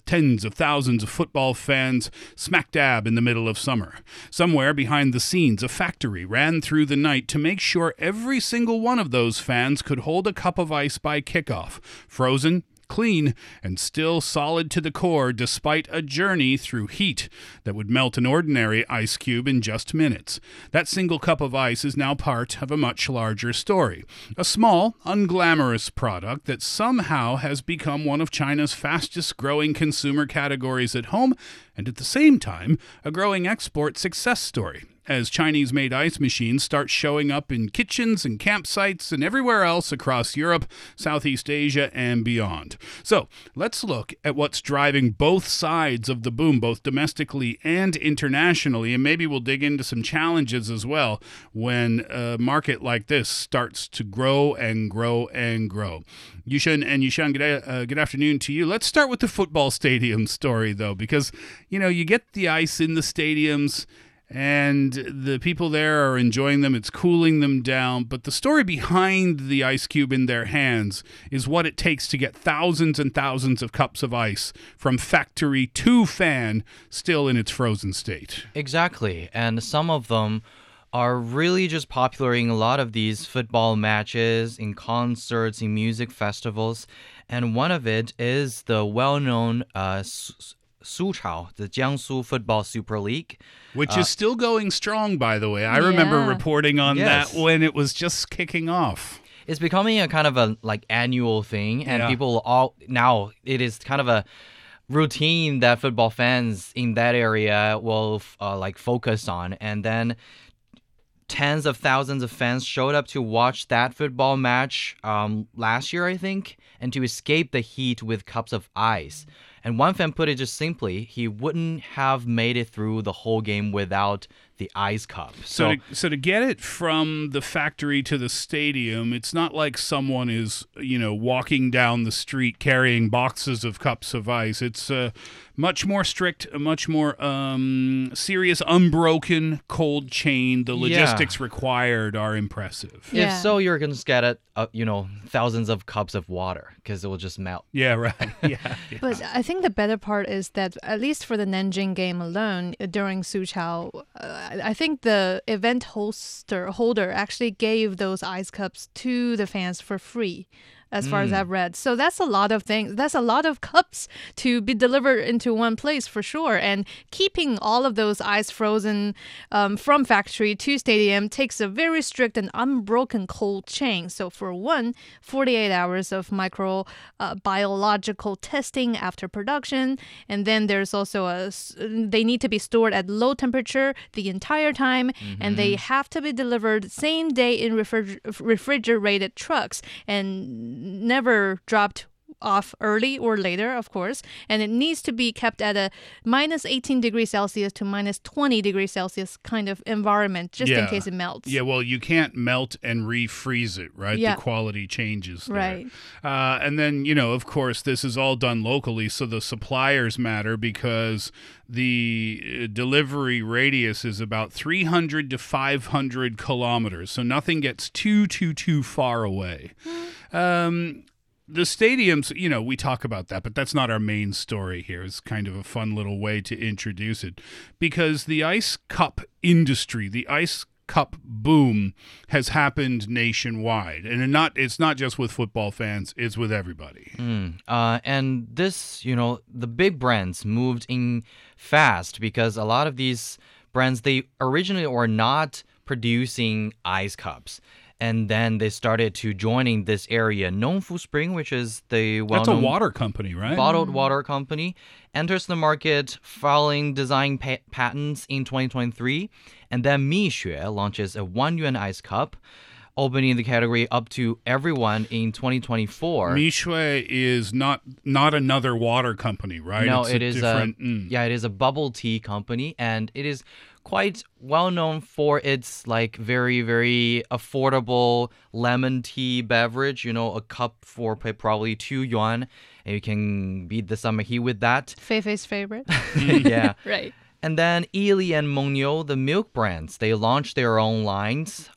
tens of thousands of football fans smack dab in the middle of summer. Somewhere behind the scenes, a factory ran through the night to make sure every single one of those fans could hold a cup of ice by kickoff, frozen, clean, and still solid to the core despite a journey through heat that would melt an ordinary ice cube in just minutes. That single cup of ice is now part of a much larger story. A small, unglamorous product that somehow has become one of China's fastest growing consumer categories at home, and at the same time, a growing export success story, as Chinese-made ice machines start showing up in kitchens and campsites and everywhere else across Europe, Southeast Asia, and beyond. So let's look at what's driving both sides of the boom, both domestically and internationally, and maybe we'll dig into some challenges as well when a market like this starts to grow and grow and grow. Yushan and Yushan, good afternoon to you. Let's start with the football stadium story, though, because, you get the ice in the stadiums, and the people there are enjoying them. It's cooling them down. But the story behind the ice cube in their hands is what it takes to get thousands and thousands of cups of ice from factory to fan still in its frozen state. Exactly. And some of them are really just popular in a lot of these football matches, in concerts, in music festivals. And one of it is the well-known Suchao, the Jiangsu Football Super League. Which is still going strong, by the way. I remember reporting on that when it was just kicking off. It's becoming a kind of a annual thing, and people all now it is kind of a routine that football fans in that area will focus on. And then tens of thousands of fans showed up to watch that football match last year, I think, and to escape the heat with cups of ice. And one fan put it just simply, he wouldn't have made it through the whole game without the ice cup. So to get it from the factory to the stadium, it's not like someone is, walking down the street carrying boxes of cups of ice. It's much more strict, a much more serious, unbroken cold chain. The logistics required are impressive. If so, you're going to get it, thousands of cups of water because it will just melt. Yeah, right. Yeah. But I think the better part is that, at least for the Nanjing game alone, during Suchao, I think the event holder actually gave those ice cups to the fans for free, as far as I've read. So that's a lot of things. That's a lot of cups to be delivered into one place for sure. And keeping all of those ice frozen from factory to stadium takes a very strict and unbroken cold chain. So for 48 hours of microbiological testing after production. And then there's also they need to be stored at low temperature the entire time. And they have to be delivered same day in refrigerated trucks and never dropped off early or later, of course, and it needs to be kept at a minus 18 degrees Celsius to minus 20 degrees Celsius kind of environment, just in case it melts. Yeah, well, you can't melt and refreeze it, right? Yeah. The quality changes there. Right. And then, of course, this is all done locally, so the suppliers matter because the delivery radius is about 300 to 500 kilometers, so nothing gets too far away. The stadiums, we talk about that, but that's not our main story here. It's kind of a fun little way to introduce it because the ice cup industry, the ice cup boom has happened nationwide. And it's not just with football fans, it's with everybody. And this, the big brands moved in fast because a lot of these brands, they originally were not producing ice cups. And then they started to joining this area. Nongfu Spring, which is the well-known... That's a water company, right? Bottled water company, enters the market filing design patents in 2023. And then Mixue launches a 1 yuan ice cup, opening the category up to everyone in 2024. Mixue is not another water company, right? No, it is a bubble tea company, and it is quite well known for its very, very affordable lemon tea beverage. A cup for probably 2 yuan, and you can beat the summer heat with that. Feifei's favorite. Yeah. Right. And then Yili and Mengniu, the milk brands, they launched their own lines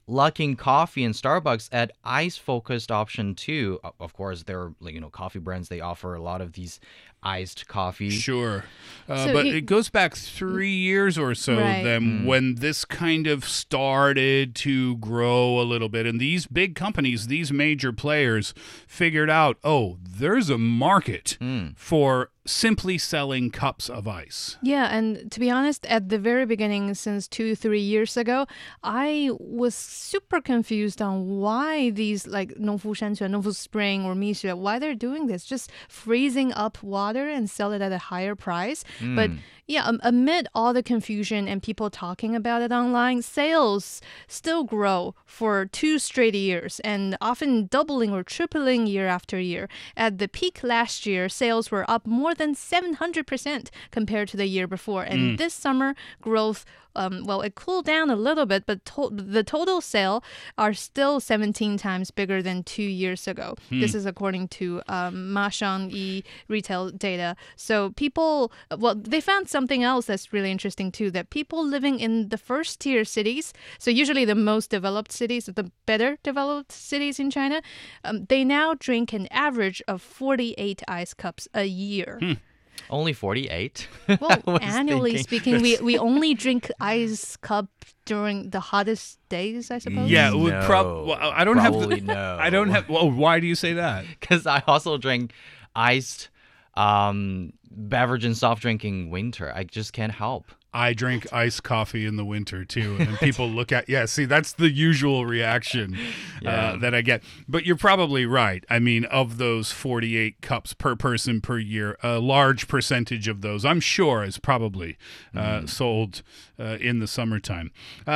Luckin Coffee and Starbucks add ice-focused option too. Of course, there are coffee brands. They offer a lot of these iced coffee. Sure. So but it goes back 3 years or so Right. then when this kind of started to grow a little bit. And these big companies, these major players figured out, oh, there's a market for simply selling cups of ice. Yeah, and to be honest, at the very beginning, since 2-3 years ago, I was super confused on why these like Nongfu Shanxue, Nongfu Spring, or Mixue, why they're doing this, just freezing up water and sell it at a higher price. But yeah, amid all the confusion and people talking about it online, sales still grow for 2 straight years and often doubling or tripling year after year. At the peak last year, sales were up more than 700% compared to the year before. And this summer, growth, it cooled down a little bit, but the total sale are still 17 times bigger than 2 years ago. This is according to Ma Shangyi retail data. So people, they found something else that's really interesting too, that people living in the first tier cities, so usually the most developed cities, the better developed cities in China, they now drink an average of 48 ice cups a year. Only 48. Well, was annually thinking. speaking, we only drink ice cup during the hottest days, I suppose. Yeah, it would No, well, I don't have probably the, no. I don't have well, why do you say that? Because I also drink iced beverage and soft drink in winter. I just can't help. I drink iced coffee in the winter too, and then people look at see that's the usual reaction that I get. But you're probably right. I mean, of those 48 cups per person per year, a large percentage of those, I'm sure, is probably sold in the summertime.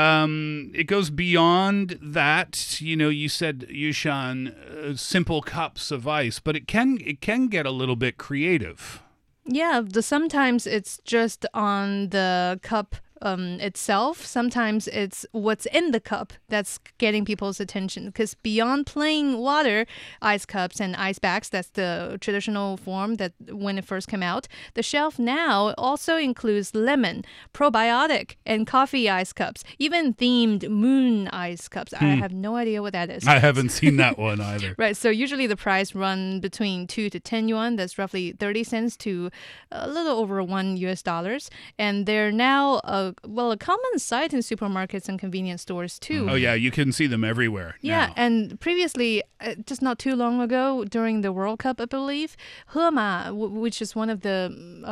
It goes beyond that. You said, Yushan, simple cups of ice, but it can get a little bit creative. Yeah, sometimes it's just on the cup itself. Sometimes it's what's in the cup that's getting people's attention. Because beyond plain water, ice cups and ice bags, that's the traditional form that when it first came out, the shelf now also includes lemon, probiotic, and coffee ice cups, even themed moon ice cups. I have no idea what that is. I haven't seen that one either. Right, so usually the price run between 2 to 10 yuan. That's roughly 30 cents to a little over $1. And they're now a common sight in supermarkets and convenience stores too. Oh yeah, you can see them everywhere. Yeah, now. and previously, just not too long ago, during the World Cup, I believe, Hema, which is one of the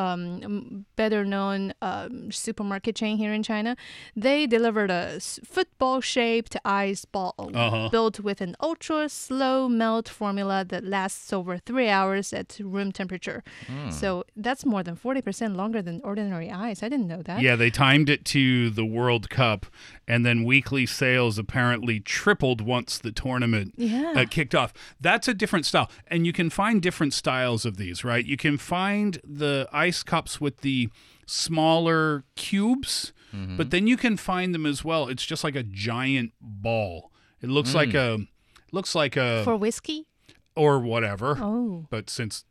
better-known supermarket chain here in China, they delivered a football-shaped ice ball built with an ultra-slow melt formula that lasts over 3 hours at room temperature. So that's more than 40% longer than ordinary ice. I didn't know that. Yeah, they timed it to the World Cup, and then weekly sales apparently tripled once the tournament kicked off. That's a different style, and you can find different styles of these, right? You can find the ice cups with the smaller cubes, but then you can find them as well. It's just like a giant ball. It looks like a For whiskey? or whatever. Oh. But since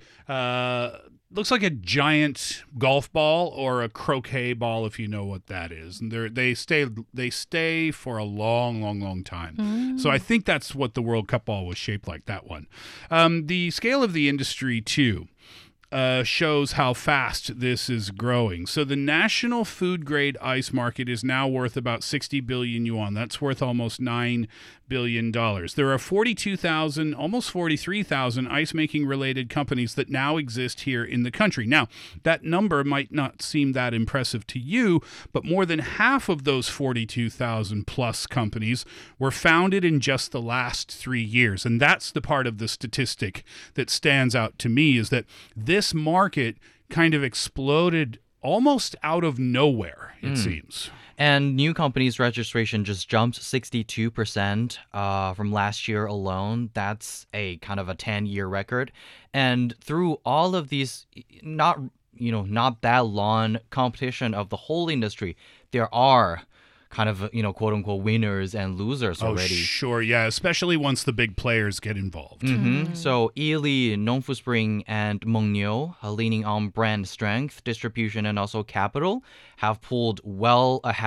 looks like a giant golf ball or a croquet ball, if you know what that is. And they stay for a long time. So I think that's what the World Cup ball was shaped like, that one. The scale of the industry too shows how fast this is growing. So the national food grade ice market is now worth about 60 billion yuan. That's worth almost $9 billion. There are 42,000, almost 43,000 ice making related companies that now exist here in the country. Now, that number might not seem that impressive to you, but more than half of those 42,000 plus companies were founded in just the last 3 years. And that's the part of the statistic that stands out to me, is that this market kind of exploded almost out of nowhere, it seems. And new companies registration just jumped 62% from last year alone. That's a kind of a 10-year record. And through all of these not that long competition of the whole industry, there are kind of, quote unquote winners and losers already. Oh, sure. Yeah. Especially once the big players get involved. So Yili, Nongfu Spring, and Mengniu, leaning on brand strength, distribution, and also capital, have pulled well ahead of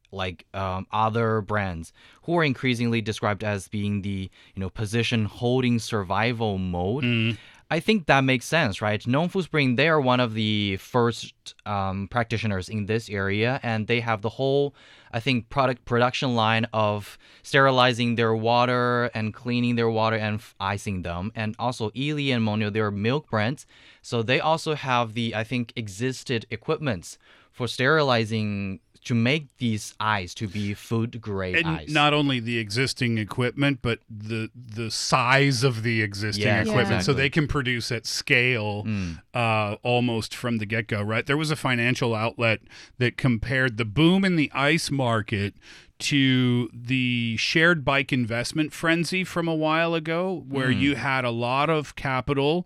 like other brands who are increasingly described as being the position holding survival mode. I think that makes sense, right? Nongfu Spring, they are one of the first practitioners in this area, and they have the whole, I think, production line of sterilizing their water and cleaning their water and icing them. And also, Ili and Monyo, they're milk brands, so they also have the, I think, existed equipments for sterilizing to make these ice to be food grade ice. Not only the existing equipment, but the size of the existing equipment. Exactly. So they can produce at scale almost from the get-go, right? There was a financial outlet that compared the boom in the ice market to the shared bike investment frenzy from a while ago, where you had a lot of capital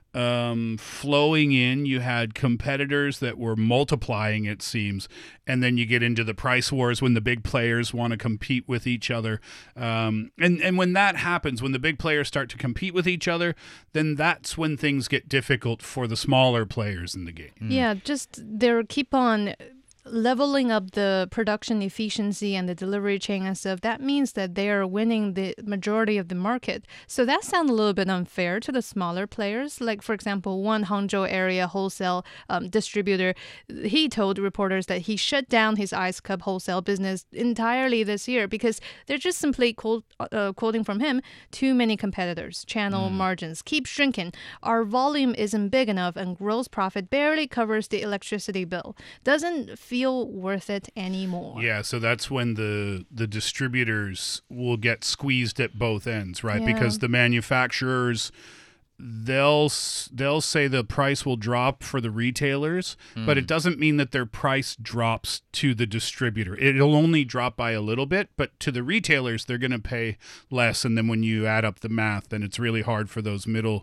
flowing in. You had competitors that were multiplying, it seems, and then you get into the price wars when the big players want to compete with each other. And when that happens, when the big players start to compete with each other, then that's when things get difficult for the smaller players in the game. Yeah, just they keep on leveling up the production efficiency and the delivery chain and stuff. That means that they are winning the majority of the market. So that sounds a little bit unfair to the smaller players. Like, for example, one Hangzhou area wholesale distributor, he told reporters that he shut down his ice cup wholesale business entirely this year because they're just simply quoting from him, too many competitors. Channel margins keep shrinking. Our volume isn't big enough and gross profit barely covers the electricity bill. Doesn't feel worth it anymore. Yeah, so that's when the distributors will get squeezed at both ends, right? Yeah. Because the manufacturers, they'll say the price will drop for the retailers, but it doesn't mean that their price drops to the distributor. It'll only drop by a little bit, but to the retailers, they're going to pay less. And then when you add up the math, then it's really hard for those middle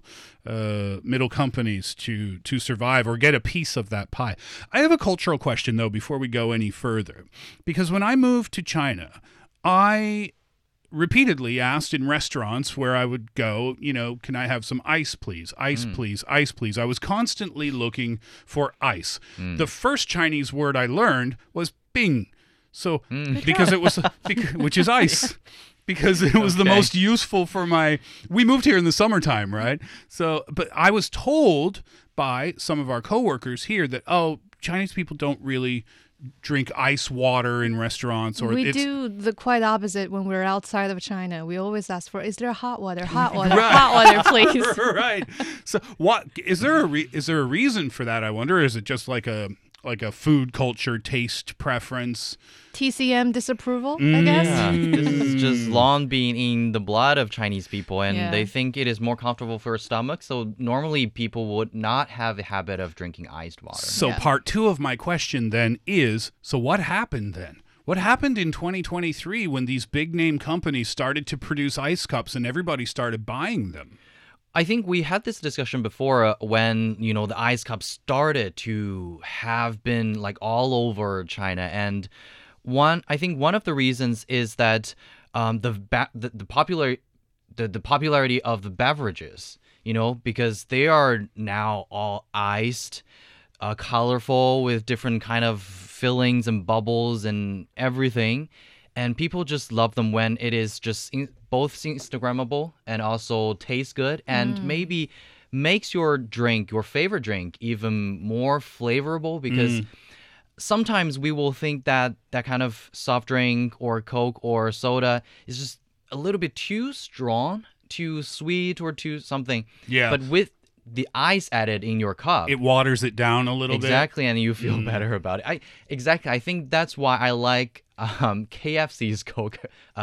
companies to survive or get a piece of that pie. I have a cultural question, though, before we go any further, because when I moved to China, I repeatedly asked in restaurants where I would go, can I have some ice, please? Ice, please. Ice, please. I was constantly looking for ice. The first Chinese word I learned was bing. So, because it was, which is ice. Because it was the most useful for we moved here in the summertime, right? So, but I was told by some of our coworkers here that, Chinese people don't really drink ice water in restaurants. We do the quite opposite when we're outside of China. We always ask for, is there hot water? Hot water, hot water, please. Right. So what is there a reason for that, I wonder? Or is it just like a food culture taste preference? TCM disapproval, I guess. Yeah, this is just long been in the blood of Chinese people, and they think it is more comfortable for a stomach. So normally people would not have a habit of drinking iced water. So part two of my question then is, so what happened then? What happened in 2023 when these big name companies started to produce ice cups and everybody started buying them? I think we had this discussion before when, the ice cups started to have been like all over China. And I think one of the reasons is that the popularity of the beverages, because they are now all iced, colorful with different kind of fillings and bubbles and everything. And people just love them when it is just both Instagrammable and also tastes good and maybe makes your favorite drink, even more flavorful, because sometimes we will think that kind of soft drink or Coke or soda is just a little bit too strong, too sweet, or too something. Yeah. But with the ice added in your cup, it waters it down a little bit. Exactly, and you feel better about it. I think that's why I like KFC's Coke,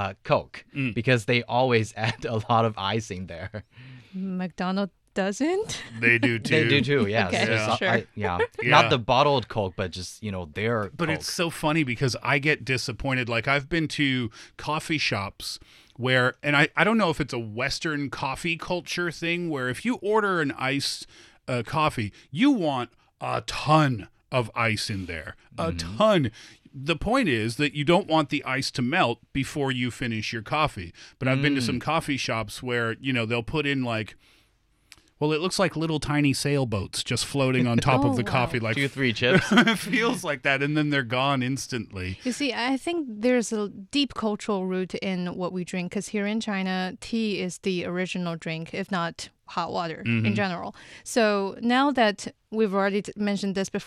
because they always add a lot of ice in there. McDonald's doesn't? They do too. They do too, yes. Okay, sure. Not the bottled Coke, but just, their But Coke. it's so funny because I get disappointed. Like, I've been to coffee shops where, and I don't know if it's a Western coffee culture thing, where if you order an iced coffee, you want a ton of ice in there. A ton. The point is that you don't want the ice to melt before you finish your coffee. But I've been to some coffee shops where, they'll put in Well, it looks like little tiny sailboats just floating on top of the coffee. Like 2-3 chips. It feels like that, and then they're gone instantly. You see, I think there's a deep cultural root in what we drink, because here in China, tea is the original drink, if not hot water in general. So now that we've already mentioned this before,